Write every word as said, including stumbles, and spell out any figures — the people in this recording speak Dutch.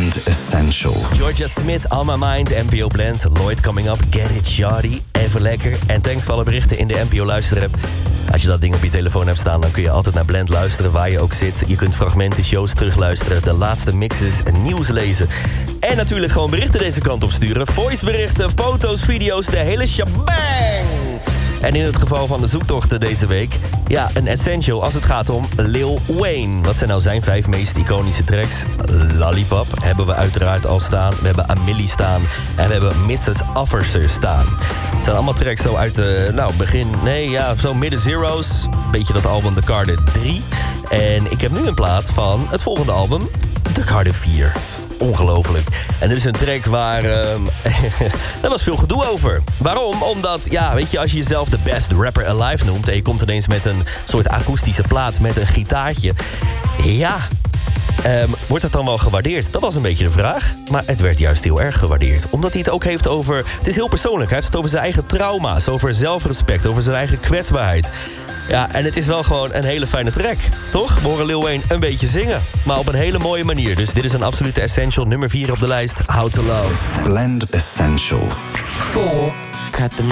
Blend Essentials. Georgia Smith, On My Mind, N P O Blend. Lloyd Coming Up, Get It Shawty. Even lekker. En thanks voor alle berichten in de N P O luisterapp. Als je dat ding op je telefoon hebt staan, dan kun je altijd naar Blend luisteren waar je ook zit. Je kunt fragmenten, shows terugluisteren, de laatste mixes, nieuws lezen. En natuurlijk gewoon berichten deze kant op sturen. Voiceberichten, foto's, video's, de hele shebang! En in het geval van de zoektochten deze week, ja, een essential als het gaat om Lil Wayne. Wat zijn nou zijn vijf meest iconische tracks? Lollipop hebben we uiteraard al staan. We hebben Amelie staan. En we hebben missus Officer staan. Het zijn allemaal tracks zo uit de, nou, begin, nee, ja, zo midden zero's. Beetje dat album The Carter drie. En ik heb nu een plaat van het volgende album, The Carter vier. Ongelooflijk. En dit is een track waar um, er was veel gedoe over. Waarom? Omdat, ja, weet je, als je jezelf de best rapper alive noemt en je komt ineens met een soort akoestische plaat met een gitaartje, ja, um, wordt het dan wel gewaardeerd? Dat was een beetje de vraag. Maar het werd juist heel erg gewaardeerd. Omdat hij het ook heeft over, het is heel persoonlijk. Hij heeft het over zijn eigen trauma's, over zelfrespect, over zijn eigen kwetsbaarheid. Ja, en het is wel gewoon een hele fijne track, toch? We horen Lil Wayne een beetje zingen, maar op een hele mooie manier. Dus dit is een absolute essential, nummer vier op de lijst, How to Love. Blend Essentials. Four. Cut the